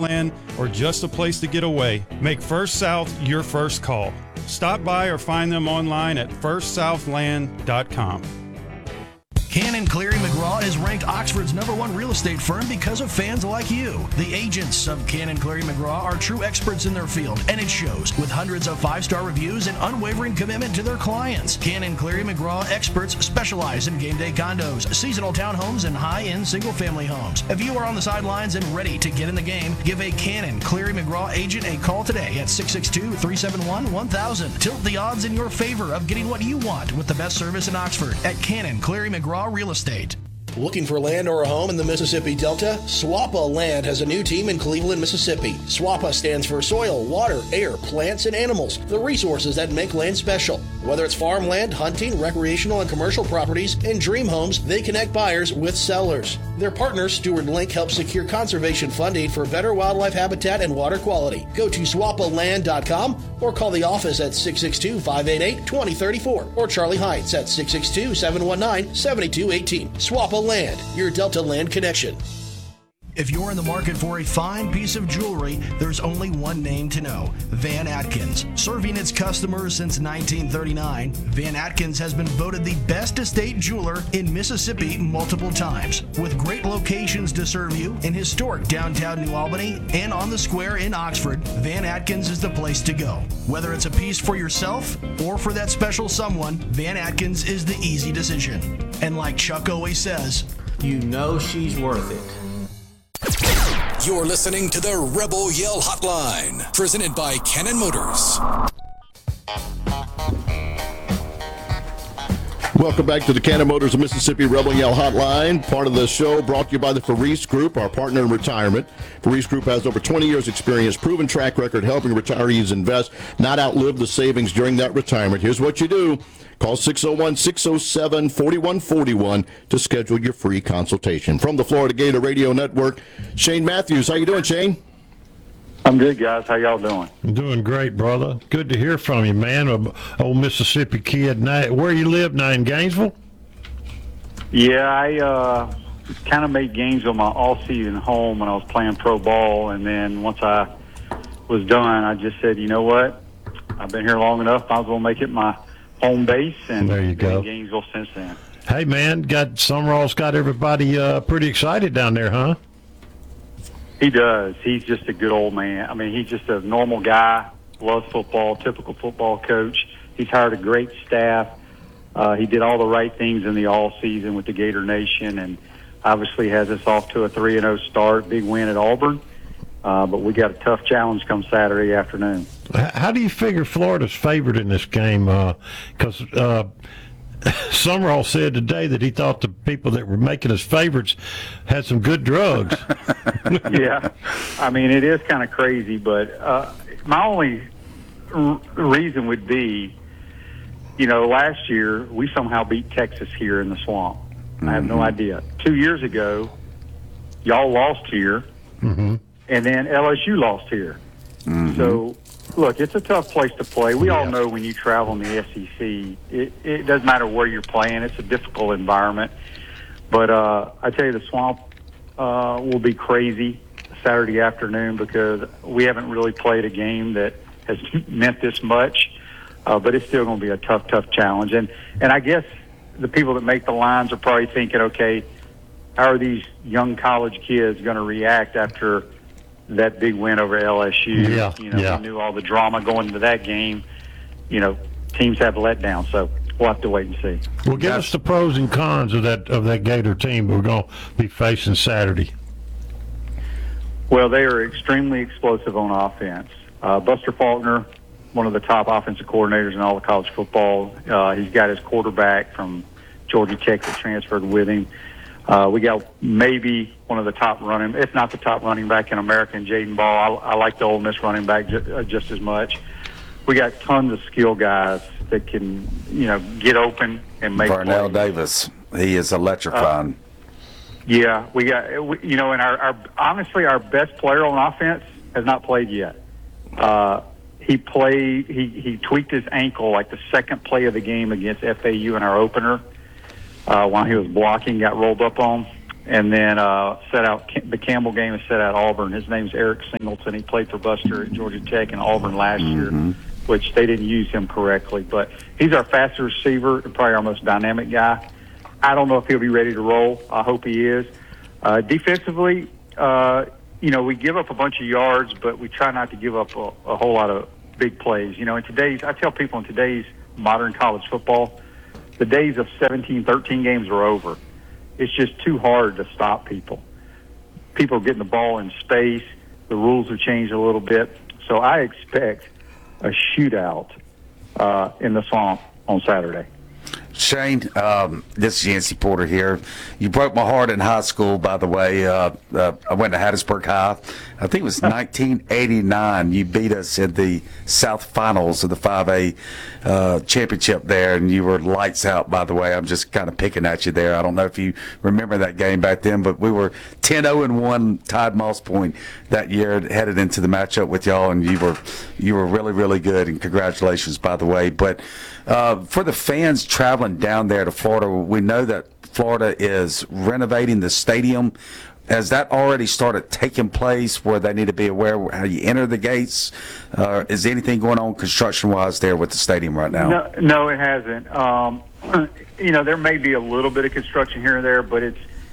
farmland, or just a place to get away, make First South your first call. Stop by or find them online at firstsouthland.com. Cannon Cleary McGraw is ranked Oxford's #1 real estate firm because of fans like you. The agents of Cannon Cleary McGraw are true experts in their field, and it shows with hundreds of 5-star reviews and unwavering commitment to their clients. Cannon Cleary McGraw experts specialize in game day condos, seasonal townhomes, and high-end single-family homes. If you are on the sidelines and ready to get in the game, give a Cannon Cleary McGraw agent a call today at 662-371-1000. Tilt the odds in your favor of getting what you want with the best service in Oxford at Cannon Cleary McGraw Real Estate. Looking for land or a home in the Mississippi Delta? Swappa Land has a new team in Cleveland, Mississippi. Swappa stands for soil, water, air, plants, and animals, the resources that make land special. Whether it's farmland, hunting, recreational and commercial properties, and dream homes, they connect buyers with sellers. Their partner, Steward Link, helps secure conservation funding for better wildlife habitat and water quality. Go to swappaland.com or call the office at 662-588-2034 or Charlie Hines at 662-719-7218. Swappa Land, your Delta Land connection. If you're in the market for a fine piece of jewelry, there's only one name to know: Van Atkins. Serving its customers since 1939, Van Atkins has been voted the best estate jeweler in Mississippi multiple times. With great locations to serve you in historic downtown New Albany and on the square in Oxford, Van Atkins is the place to go. Whether it's a piece for yourself or for that special someone, Van Atkins is the easy decision. And like Chuck always says, you know she's worth it. You're listening to the Rebel Yell Hotline, presented by Cannon Motors. Welcome back to the Cannon Motors of Mississippi Rebel Yell Hotline. Part of the show brought to you by the Faris Group, our partner in retirement. Faris Group has over 20 years experience, proven track record helping retirees invest, not outlive the savings during that retirement. Here's what you do. Call 601-607-4141 to schedule your free consultation. From the Florida Gator Radio Network, Shane Matthews. How you doing, Shane? I'm good, guys. How y'all doing? I'm doing great, brother. Good to hear from you, man. Old Mississippi kid. Now, where you live now, in Gainesville? Yeah, I kind of made Gainesville my all-season home when I was playing pro ball, and then once I was done, I just said, you know what? I've been here long enough. Might as well make it my home base, and there you go. In Gainesville since then. Hey, man, Summerall's got everybody pretty excited down there, huh? He does. He's just a good old man. I mean, he's just a normal guy, loves football, typical football coach. He's hired a great staff. He did all the right things in the all-season with the Gator Nation, and obviously has us off to a 3-0 start, big win at Auburn. But we got a tough challenge come Saturday afternoon. How do you figure Florida's favored in this game? Because Summerall said today that he thought the people that were making us favorites had some good drugs. Yeah, I mean, it is kind of crazy, but my only reason would be, you know, last year we somehow beat Texas here in the Swamp. I have no idea. 2 years ago, y'all lost here, and then LSU lost here. So, look, it's a tough place to play. We all know when you travel in the SEC, it doesn't matter where you're playing. It's a difficult environment. But I tell you, the Swamp will be crazy Saturday afternoon because we haven't really played a game that has meant this much. But it's still going to be a tough challenge. And I guess the people that make the lines are probably thinking, okay, how are these young college kids going to react after that big win over LSU? We knew all the drama going into that game. You know, teams have letdown, so we'll have to wait and see. Well, give us the pros and cons of that Gator team we're going to be facing Saturday. Well, they are extremely explosive on offense. Buster Faulkner, one of the top offensive coordinators in all of college football. He's got his quarterback from Georgia Tech that transferred with him. We got maybe one of the top if not the top running back in America, in Jaden Ball. I like the Ole Miss running back just as much. We got tons of skill guys that can, get open and make Darnell plays. Davis, he is electrifying. Yeah, we got, and honestly, our best player on offense has not played yet. He tweaked his ankle like the second play of the game against FAU in our opener while he was blocking, got rolled up on. and then set out the Campbell game and set out Auburn. His name's Eric Singleton. He played for Buster at Georgia Tech and Auburn last year, which they didn't use him correctly. But he's our fastest receiver and probably our most dynamic guy. I don't know if he'll be ready to roll. I hope he is. Defensively, we give up a bunch of yards, but we try not to give up a whole lot of big plays. I tell people in today's modern college football, the days of 17-13 games are over. It's just too hard to stop people. People are getting the ball in space. The rules have changed a little bit. So I expect a shootout in the Swamp on Saturday. Shane, this is Yancey Porter here. You broke my heart in high school, by the way. I went to Hattiesburg High. I think it was 1989. You beat us in the South Finals of the 5A championship there, and you were lights out, by the way. I'm just kind of picking at you there. I don't know if you remember that game back then, but we were 10-0-1, tied Moss Point that year, headed into the matchup with y'all, and you were really, really good, and congratulations, by the way. But for the fans traveling down there to Florida, we know that Florida is renovating the stadium. Has that already started taking place where they need to be aware how you enter the gates? Is anything going on construction-wise there with the stadium right now? No, it hasn't. There may be a little bit of construction here and there, but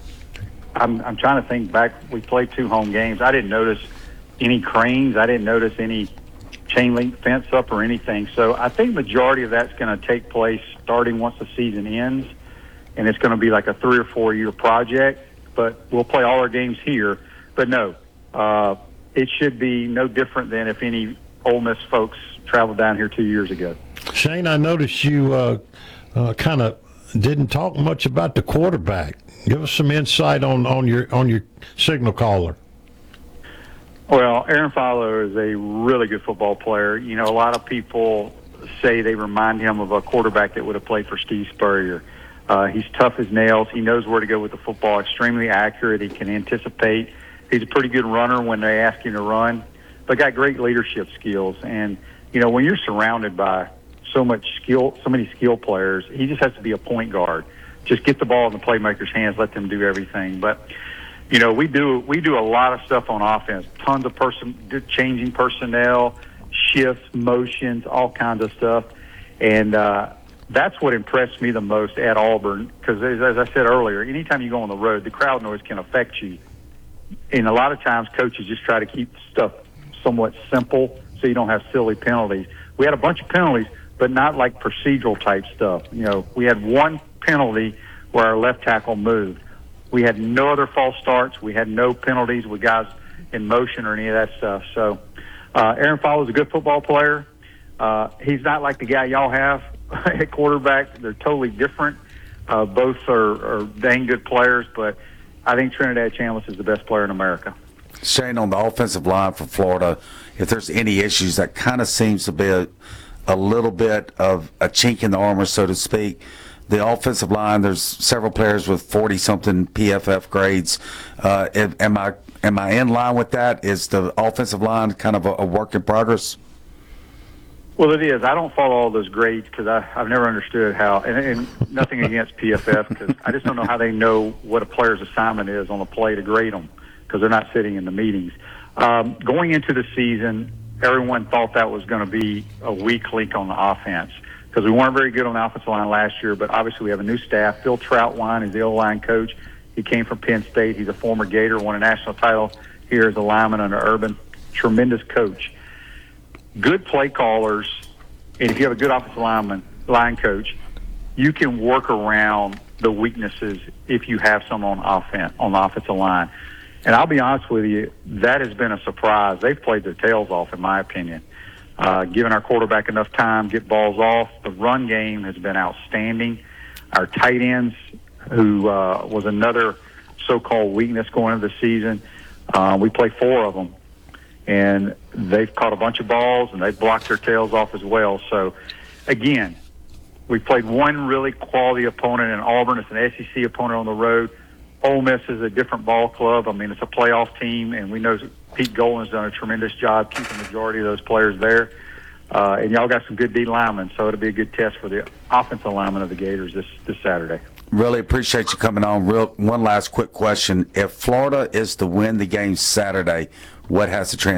I'm trying to think back. We played 2 home games. I didn't notice any cranes. I didn't notice any chain link fence up or anything. So I think majority of that's going to take place starting once the season ends, and it's going to be like a 3 or 4 year project. But we'll play all our games here. But no, it should be no different than if any Ole Miss folks traveled down here 2 years ago. Shane, I noticed you kind of didn't talk much about the quarterback. Give us some insight on your signal caller. Well, Aaron Fowler is a really good football player. A lot of people say they remind him of a quarterback that would have played for Steve Spurrier. He's tough as nails. He knows where to go with the football, extremely accurate. He can anticipate. He's a pretty good runner when they ask him to run, but got great leadership skills. And, when you're surrounded by so many skilled players, he just has to be a point guard. Just get the ball in the playmaker's hands, let them do everything. But we do a lot of stuff on offense, tons of changing personnel, shifts, motions, all kinds of stuff. And that's what impressed me the most at Auburn, because as I said earlier, anytime you go on the road, the crowd noise can affect you. And a lot of times coaches just try to keep stuff somewhat simple so you don't have silly penalties. We had a bunch of penalties, but not like procedural type stuff. We had one penalty where our left tackle moved. We had no other false starts. We had no penalties with guys in motion or any of that stuff. So Aaron Fowler's a good football player. He's not like the guy y'all have at quarterback. They're totally different. Both are dang good players, but I think Trinidad Chambliss is the best player in America. Shane, on the offensive line for Florida, if there's any issues, that kind of seems to be a little bit of a chink in the armor, so to speak. The offensive line, there's several players with 40-something PFF grades. Am I in line with that? Is the offensive line kind of a work in progress? Well, it is. I don't follow all those grades because I've never understood how, and nothing against PFF, because I just don't know how they know what a player's assignment is on a play to grade them, because they're not sitting in the meetings. Going into the season, everyone thought that was going to be a weak link on the offense, because we weren't very good on the offensive line last year, but obviously we have a new staff. Phil Troutwine is the O-line coach. He came from Penn State. He's a former Gator, won a national title here as a lineman under Urban. Tremendous coach. Good play callers, and if you have a good offensive line coach, you can work around the weaknesses if you have some on the offensive line. And I'll be honest with you, that has been a surprise. They've played their tails off, in my opinion. Giving our quarterback enough time, get balls off. The run game has been outstanding. Our tight ends, who was another so-called weakness going into the season, we play 4 of them. And they've caught a bunch of balls, and they've blocked their tails off as well. So, again, we played one really quality opponent in Auburn. It's an SEC opponent on the road. Ole Miss is a different ball club. I mean, it's a playoff team, and we know Pete Golan's done a tremendous job keeping the majority of those players there. And y'all got some good D linemen, so it'll be a good test for the offensive linemen of the Gators this Saturday. Really appreciate you coming on. One last quick question. If Florida is to win the game Saturday, what has to